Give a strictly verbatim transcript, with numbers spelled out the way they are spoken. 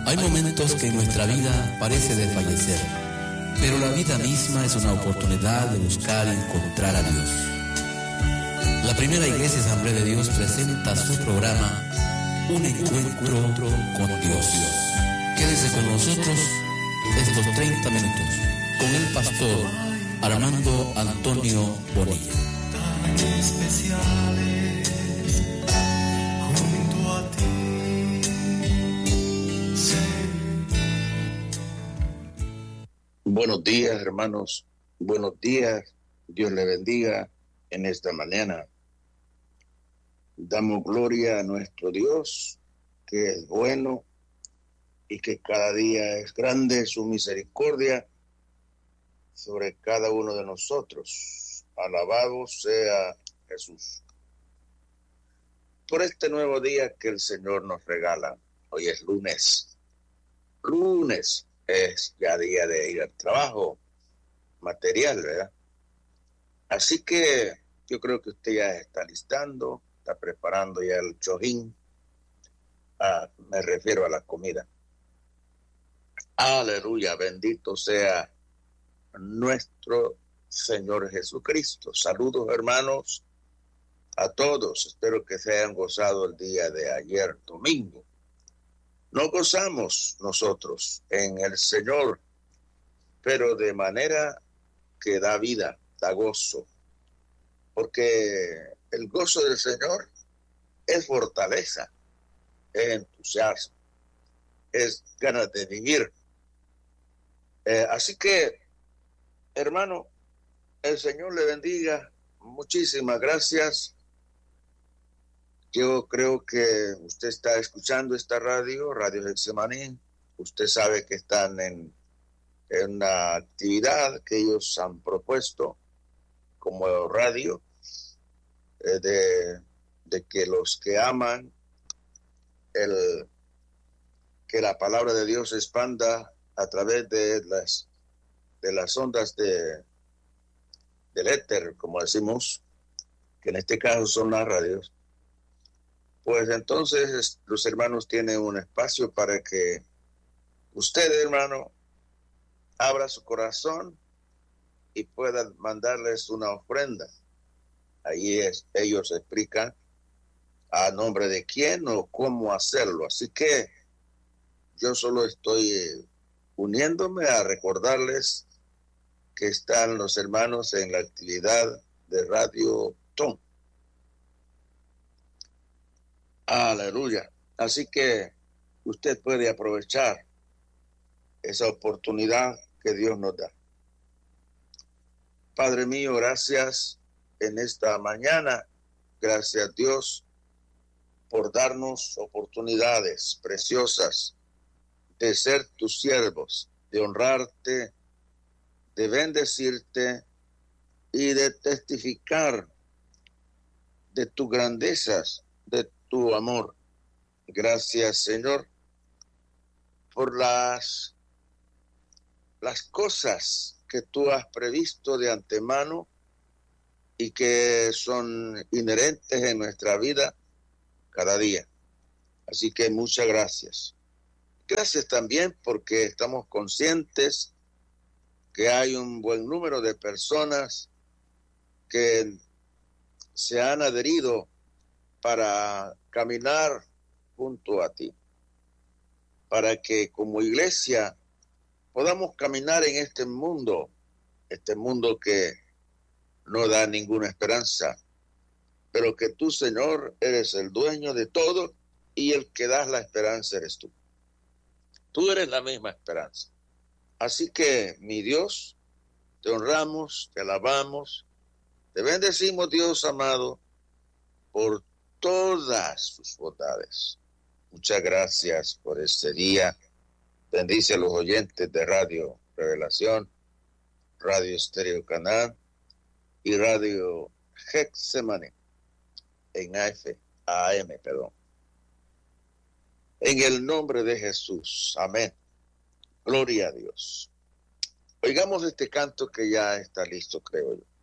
Hay momentos que en nuestra vida parece desfallecer, pero la vida misma es una oportunidad de buscar y encontrar a Dios. La Primera Iglesia Asamblea de Dios presenta su programa Un Encuentro con Dios. Quédese con nosotros estos treinta minutos con el pastor Armando Antonio Bonilla. Tan especiales junto a ti. Buenos días, hermanos. Buenos días. Dios le bendiga en esta mañana. Damos gloria a nuestro Dios, que es bueno y que cada día es grande su misericordia sobre cada uno de nosotros. Alabado sea Jesús. Por este nuevo día que el Señor nos regala. Hoy es lunes. Lunes. Es ya día de ir al trabajo material, ¿verdad? Así que yo creo que usted ya está listando, está preparando ya el chojín. Ah, me refiero a la comida. Aleluya, bendito sea nuestro Señor Jesucristo. Saludos, hermanos, a todos. Espero que se hayan gozado el día de ayer, domingo. Nos gozamos nosotros en el Señor, pero de manera que da vida, da gozo, porque el gozo del Señor es fortaleza, es entusiasmo, es ganas de vivir. Eh, así que, hermano, el Señor le bendiga. Muchísimas gracias. Yo creo que usted está escuchando esta radio, Radio Getsemaní. Usted sabe que están en, en una actividad que ellos han propuesto como radio, eh, de, de que los que aman el, que la palabra de Dios se expanda a través de las, de las ondas de, del éter, como decimos, que en este caso son las radios. Pues entonces los hermanos tienen un espacio para que usted, hermano, abra su corazón y pueda mandarles una ofrenda. Ahí es, ellos explican a nombre de quién o cómo hacerlo. Así que yo solo estoy uniéndome a recordarles que están los hermanos en la actividad de Radio Tom. Aleluya. Así que usted puede aprovechar esa oportunidad que Dios nos da. Padre mío, gracias en esta mañana. Gracias, Dios, por darnos oportunidades preciosas de ser tus siervos, de honrarte, de bendecirte y de testificar de tus grandezas, de tu amor. Gracias, Señor, por las, las cosas que tú has previsto de antemano y que son inherentes en nuestra vida cada día. Así que muchas gracias. Gracias también porque estamos conscientes que hay un buen número de personas que se han adherido para caminar junto a ti, para que como iglesia podamos caminar en este mundo, este mundo que no da ninguna esperanza, pero que tú, Señor, eres el dueño de todo y el que das la esperanza eres tú. Tú eres la misma esperanza. Así que, mi Dios, te honramos, te alabamos, te bendecimos, Dios amado, por todas sus bondades. Muchas gracias por este día. Bendice a los oyentes de Radio Revelación, Radio Estéreo Canal y Radio Getsemaní en A F, A M, perdón. En el nombre de Jesús. Amén. Gloria a Dios. Oigamos este canto que ya está listo, creo yo.